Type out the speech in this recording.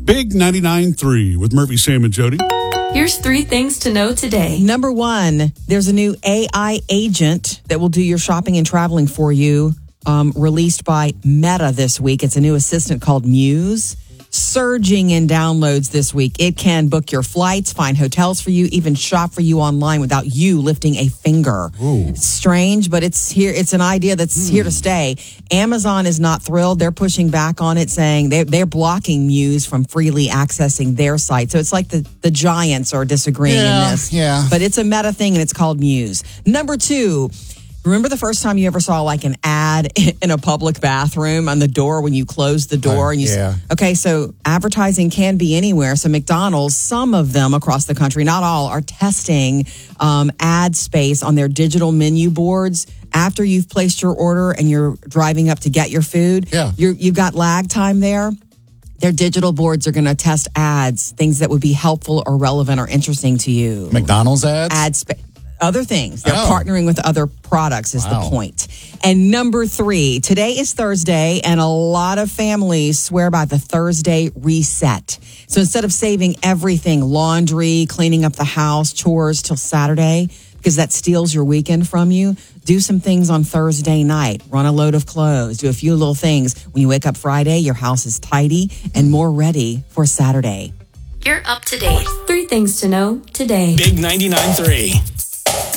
Big 99.3 with Murphy, Sam, and Jody. Here's 3 things to know today. Number 1, there's a new AI agent that will do your shopping and traveling for you, released by Meta this week. It's a new assistant called Muse. Surging in downloads this week. It can book your flights, find hotels for you, even shop for you online without you lifting a finger. Ooh. It's strange, but it's here. It's an idea that's here to stay. Amazon is not thrilled. They're pushing back on it, saying they're blocking Muse from freely accessing their site. So it's like the giants are disagreeing in this. Yeah. But it's a Meta thing, and it's called Muse. Number 2, remember the first time you ever saw like an ad in a public bathroom on the door when you closed the door? And you Okay, so advertising can be anywhere. So McDonald's, some of them across the country, not all, are testing ad space on their digital menu boards after you've placed your order and you're driving up to get your food. Yeah. You've got lag time there. Their digital boards are going to test ads, things that would be helpful or relevant or interesting to you. McDonald's ads? Other things. They're partnering with other products is the point. And number 3, today is Thursday, and a lot of families swear by the Thursday reset. So instead of saving everything, laundry, cleaning up the house, chores till Saturday, because that steals your weekend from you, do some things on Thursday night. Run a load of clothes. Do a few little things. When you wake up Friday, your house is tidy and more ready for Saturday. You're up to date. 3 things to know today. Big 99.3.